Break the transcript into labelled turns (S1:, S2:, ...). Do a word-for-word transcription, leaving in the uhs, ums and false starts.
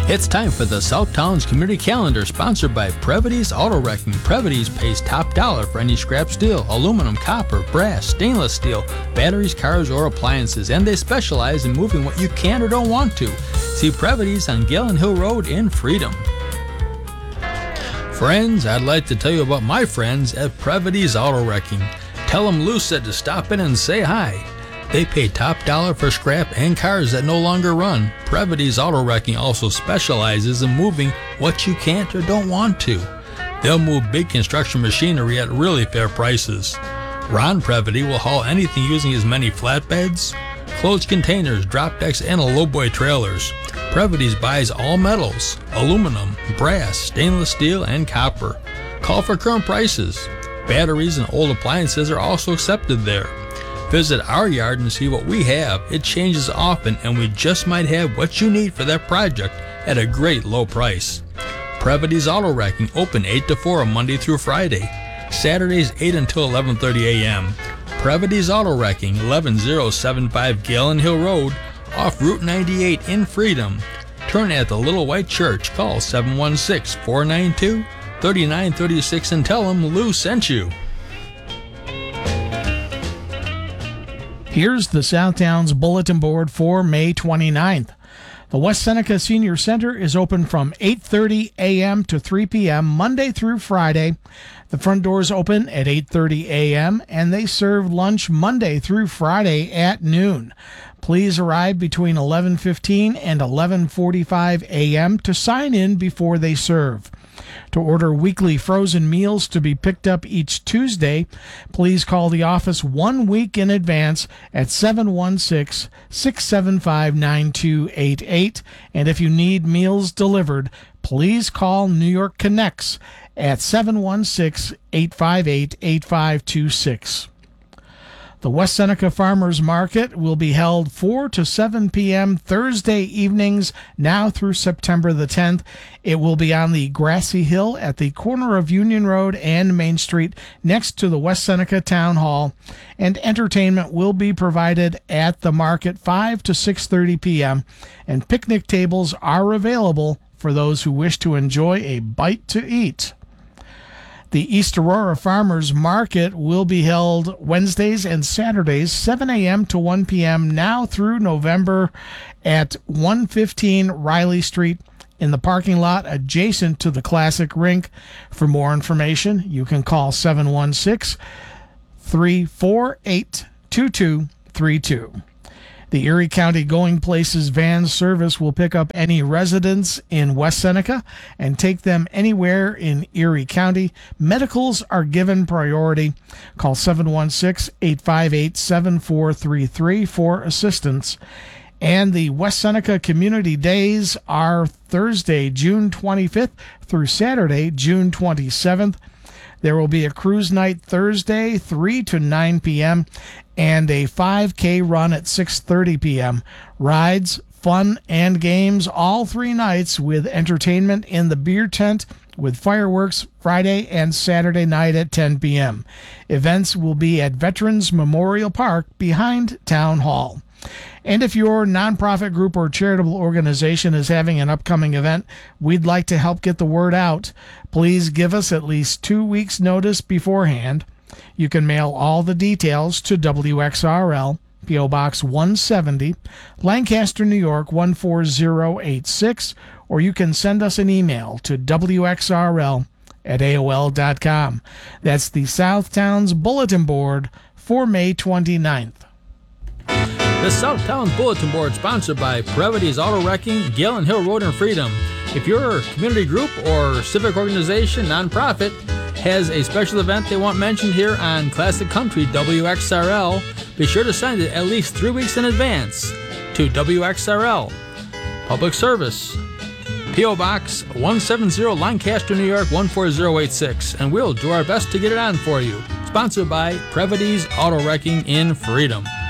S1: It's time for the Southtowns Community Calendar, sponsored by Previty's Auto Wrecking. Previty's pays top dollar for any scrap steel, aluminum, copper, brass, stainless steel, batteries, cars, or appliances, and they specialize in moving what you can or don't want to. See Previty's on Galen Hill Road in Freedom. Friends, I'd like to tell you about my friends at Previty's Auto Wrecking. Tell them Lou said to stop in and say hi. They pay top dollar for scrap and cars that no longer run. Previty's Auto Wrecking also specializes in moving what you can't or don't want to. They'll move big construction machinery at really fair prices. Ron Previty will haul anything using his many flatbeds, closed containers, drop decks, and lowboy trailers. Previty's buys all metals, aluminum, brass, stainless steel, and copper. Call for current prices. Batteries and old appliances are also accepted there. Visit our yard and see what we have. It changes often, and we just might have what you need for that project at a great low price. Previty's Auto Wrecking open eight to four on Monday through Friday. Saturdays eight until eleven thirty a.m. Previty's Auto Wrecking, eleven oh seven five Galen Hill Road, off Route ninety-eight in Freedom. Turn at the Little White Church. Call seven one six, four nine two, three nine three six and tell them Lou sent you.
S2: Here's the Southtowns Bulletin Board for May twenty-ninth. The West Seneca Senior Center is open from eight thirty a.m. to three p.m. Monday through Friday. The front doors open at eight thirty a.m. and they serve lunch Monday through Friday at noon. Please arrive between eleven fifteen and eleven forty-five a.m. to sign in before they serve. To order weekly frozen meals to be picked up each Tuesday, please call the office one week in advance at seven one six, six seven five, nine two eight eight. And if you need meals delivered, please call New York Connects at seven one six, eight five eight, eight five two six. The West Seneca Farmers Market will be held four to seven p.m. Thursday evenings now through September the tenth. It will be on the grassy hill at the corner of Union Road and Main Street next to the West Seneca Town Hall, and entertainment will be provided at the market five to six thirty p.m. and picnic tables are available for those who wish to enjoy a bite to eat. The East Aurora Farmers Market will be held Wednesdays and Saturdays, seven a.m. to one p.m. now through November at one fifteen Riley Street in the parking lot adjacent to the Classic Rink. For more information, you can call seven one six, three four eight, two two three two. The Erie County Going Places van service will pick up any residents in West Seneca and take them anywhere in Erie County. Medicals are given priority. Call seven one six, eight five eight, seven four three three for assistance. And the West Seneca Community Days are Thursday, June twenty-fifth through Saturday, June twenty-seventh. There will be a cruise night Thursday, three to nine p.m., and a five K run at six thirty p.m. Rides, fun, and games all three nights with entertainment in the beer tent with fireworks Friday and Saturday night at ten p.m. Events will be at Veterans Memorial Park behind Town Hall. And if your nonprofit group or charitable organization is having an upcoming event, we'd like to help get the word out. Please give us at least two weeks' notice beforehand. You can mail all the details to W X R L, P O. Box one seventy, Lancaster, New York one four zero eight six, or you can send us an email to W X R L at A O L dot com. That's the Southtowns Bulletin Board for May twenty-ninth.
S1: The Southtowns Bulletin Board sponsored by Previty's Auto Wrecking, Galen Hill Road in Freedom. If your community group or civic organization, nonprofit, has a special event they want mentioned here on Classic Country W X R L, be sure to send it at least three weeks in advance to W X R L. Public Service, P O. Box one seventy, Lancaster, New York one four zero eight six, and we'll do our best to get it on for you. Sponsored by Previty's Auto Wrecking in Freedom.